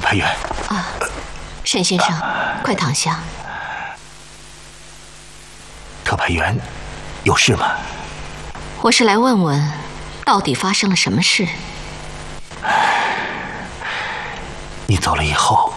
派员。 啊，沈先生，快躺下。 特派员，有事吗？ 我是来问问，到底发生了什么事？ 你走了以后，